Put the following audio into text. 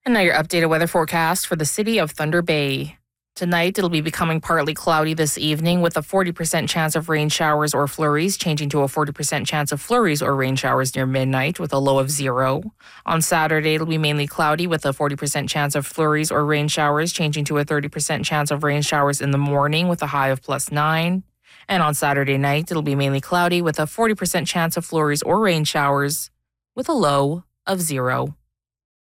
And now your updated weather forecast for the city of Thunder Bay. Tonight, it'll be becoming partly cloudy this evening with a 40% chance of rain showers or flurries, changing to a 40% chance of flurries or rain showers near midnight with a low of 0. On Saturday, it'll be mainly cloudy with a 40% chance of flurries or rain showers, changing to a 30% chance of rain showers in the morning with a high of +9. And on Saturday night, it'll be mainly cloudy with a 40% chance of flurries or rain showers with a low of 0.